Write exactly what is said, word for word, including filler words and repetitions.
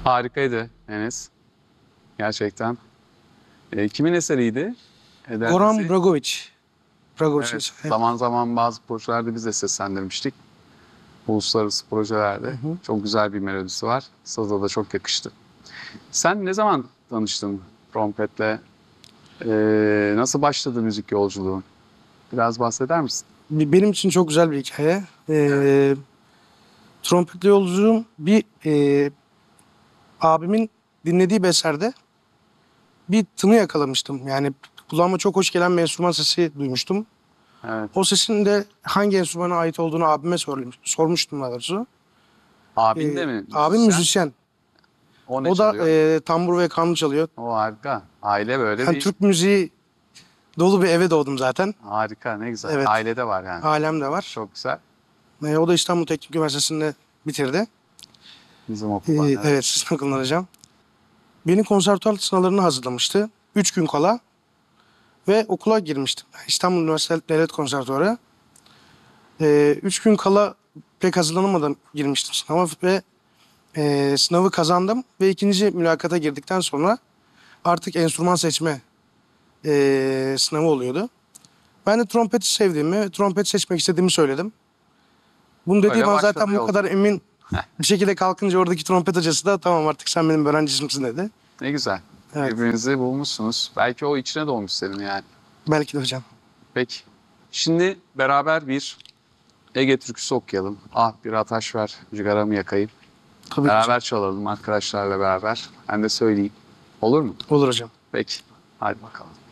Harikaydı Enes. Gerçekten. E, kimin eseriydi? Eder Goran Bizi. Bregovic. Bregovic. Evet, eseri. zaman zaman bazı projelerde biz de seslendirmiştik. Uluslararası projelerde. Hı hı. Çok güzel bir melodisi var. Saza da çok yakıştı. Sen ne zaman tanıştın trompetle? Ee, nasıl başladı müzik yolculuğun? Biraz bahseder misin? Benim için çok güzel bir hikaye. Ee, Trompetle yolculuğum bir e, abimin dinlediği bir eserde bir tını yakalamıştım. Yani kulağıma çok hoş gelen bir enstrüman sesi duymuştum. Evet. O sesin de hangi enstrümana ait olduğunu abime sor, sormuştum daha doğrusu. Abin de Ee, mi abim müzisyen? müzisyen. O ne O da çalıyor? e, tambur ve kanun çalıyor. O harika. Aile böyle Yani bir Türk müziği dolu bir eve doğdum zaten. harika, ne güzel. Evet, Ailede var yani. ailem de var. Çok güzel. E, o da İstanbul Teknik Üniversitesi'nde bitirdi. Bizim Ee, okuldan. Evet. evet, sizin kullanacağım. Beni konservatuar sınavlarına hazırlamıştı. Üç gün kala ve okula girmiştim. İstanbul Üniversitesi Devlet Konservatuarı. Ee, üç gün kala pek hazırlanamadan girmiştim sınava ve e, sınavı kazandım. Ve ikinci mülakata girdikten sonra artık enstrüman seçme e, sınavı oluyordu. Ben de trompeti sevdiğimi, trompet seçmek istediğimi söyledim. Bunu dediğim Öyle an başladı zaten bu kadar yolculuk. emin bir şekilde kalkınca oradaki trompet hocası da tamam artık sen benim öğrencimsin dedi. Ne güzel. Evet, Birbirinizi bulmuşsunuz. Belki o içine doğmuş senin yani. belki de hocam. Peki. Şimdi beraber bir Ege türküsü okuyalım. Ah bir ataş ver, cigaramı yakayım. Tabii ki hocam. Beraber çalalım arkadaşlarla beraber. Ben de söyleyeyim. Olur mu? Olur hocam. Peki. Hadi bakalım.